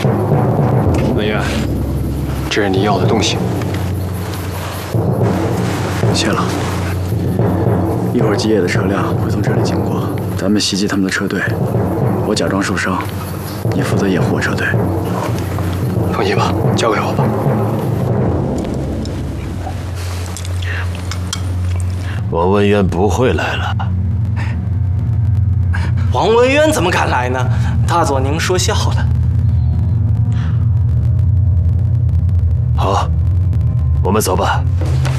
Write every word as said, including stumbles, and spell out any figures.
文渊，这是你要的东西。 谢了。一会儿吉野的车辆会从这里经过，咱们袭击他们的车队。我假装受伤，你负责掩护我车队。 放心吧，交给我吧。 王文渊不会来了。 王文渊怎么敢来呢？大佐您说笑了。 好，我们走吧。